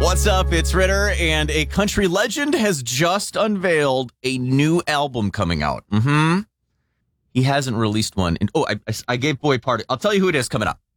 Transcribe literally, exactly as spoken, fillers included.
What's up? It's Ritter, and a country legend has just unveiled a new album coming out. Mm-hmm. He hasn't released one. And, oh, I, I gave Boy Party. I'll tell you who it is coming up.